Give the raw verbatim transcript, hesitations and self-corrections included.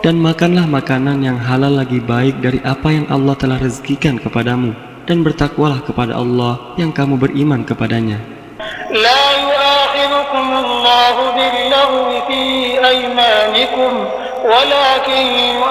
Dan makanlah makanan yang halal lagi baik dari apa yang Allah telah rezekikan kepadamu, dan bertakwalah kepada Allah yang kamu beriman kepadanya. لا يؤاخذكم الله باللغو في أيمانكم ولكن